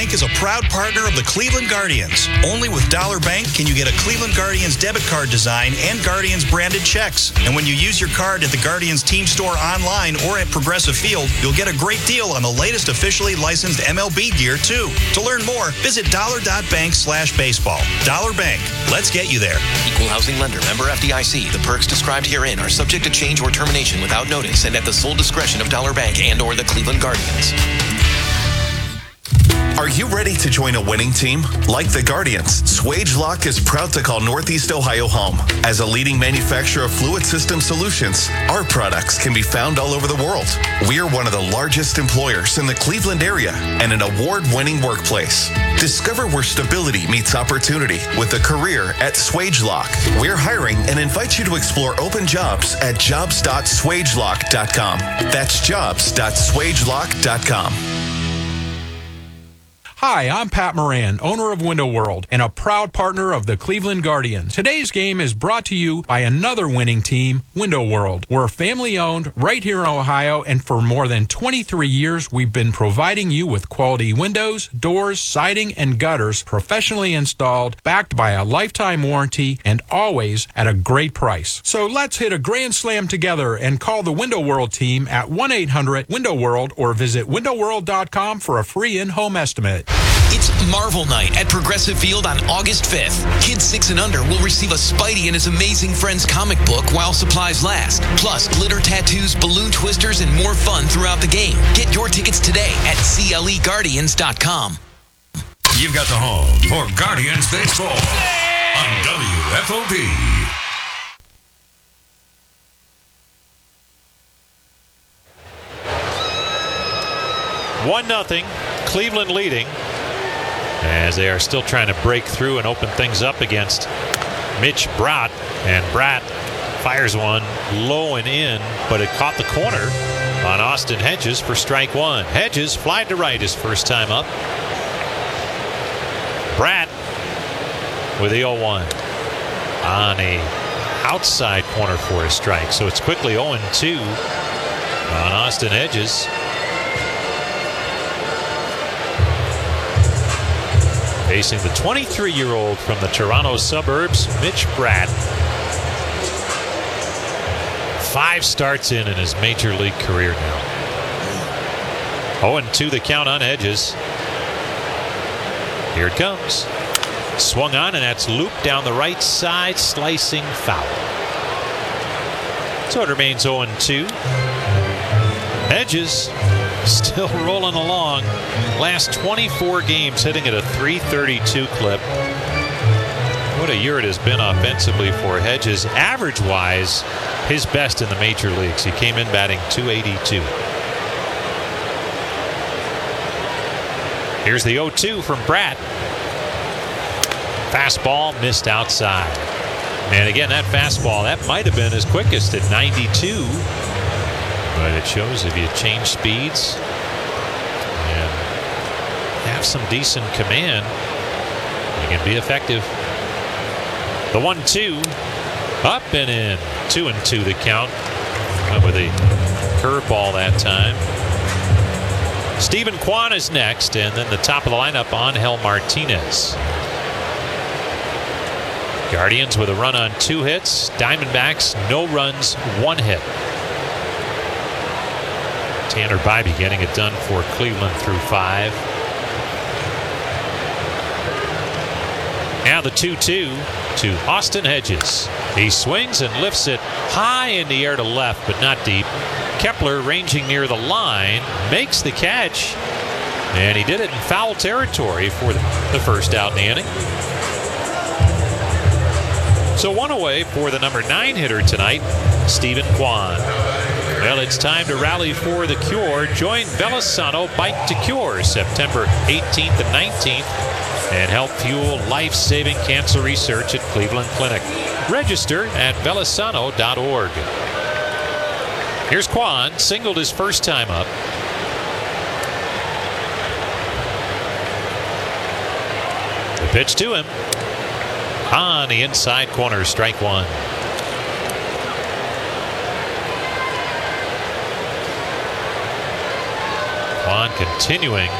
Bank is a proud partner of the Cleveland Guardians. Only with Dollar Bank can you get a Cleveland Guardians debit card design and Guardians branded checks. And when you use your card at the Guardians team store online or at Progressive Field, you'll get a great deal on the latest officially licensed MLB gear, too. To learn more, visit dollar.bank/baseball. Dollar Bank. Let's get you there. Equal housing lender. Member FDIC. The perks described herein are subject to change or termination without notice and at the sole discretion of Dollar Bank and or the Cleveland Guardians. Are you ready to join a winning team? Like the Guardians, Swagelok is proud to call Northeast Ohio home. As a leading manufacturer of fluid system solutions, our products can be found all over the world. We are one of the largest employers in the Cleveland area and an award-winning workplace. Discover where stability meets opportunity with a career at Swagelok. We're hiring and invite you to explore open jobs at jobs.swagelok.com. That's jobs.swagelok.com. Hi, I'm Pat Moran, owner of Window World and a proud partner of the Cleveland Guardians. Today's game is brought to you by another winning team, Window World. We're family-owned right here in Ohio, and for more than 23 years, we've been providing you with quality windows, doors, siding, and gutters professionally installed, backed by a lifetime warranty, and always at a great price. So let's hit a grand slam together and call the Window World team at 1-800-WINDOW-WORLD or visit windowworld.com for a free in-home estimate. It's Marvel Night at Progressive Field on August 5th. Kids 6 and under will receive a Spidey and his Amazing Friends comic book while supplies last. Plus, glitter tattoos, balloon twisters, and more fun throughout the game. Get your tickets today at CLEGuardians.com. You've got the home for Guardians Baseball on WFOB. 1-0, Cleveland leading, as they are still trying to break through and open things up against Mitch Bratt. And Bratt fires one low and in, but it caught the corner on Austin Hedges for strike one. Hedges flied to right his first time up. Bratt with the 0-1 on a outside corner for a strike. So it's quickly 0-2 on Austin Hedges. Facing the 23-year-old from the Toronto suburbs, Mitch Bratt. 5 starts in his major league career now. 0-2 the count on Hedges. Here it comes. Swung on, and that's looped down the right side, slicing foul. So it remains 0-2. Hedges still rolling along. Last 24 games hitting at a .332 clip. What a year it has been offensively for Hedges. Average-wise, his best in the major leagues. He came in batting .282. Here's the 0-2 from Bratt. Fastball missed outside. And again, that fastball, that might have been his quickest at 92. But it shows if you change speeds and have some decent command, you can be effective. The 1-2 up and in. 2-2 the count. Went with a curveball that time. Stephen Kwan is next, and then the top of the lineup, Angel Martinez. Guardians with a run on 2 hits. Diamondbacks, no runs, 1 hit. Tanner Bybee getting it done for Cleveland through 5. Now the 2-2 to Austin Hedges. He swings and lifts it high in the air to left, but not deep. Kepler, ranging near the line, makes the catch, and he did it in foul territory for the first out in the inning. So 1 away for the number 9 hitter tonight, Stephen Kwan. Well, it's time to rally for the cure. Join Velasano Bike to Cure September 18th and 19th and help fuel life-saving cancer research at Cleveland Clinic. Register at velasano.org. Here's Kwan, singled his first time up. The pitch to him. On the inside corner, strike 1. Kwan continuing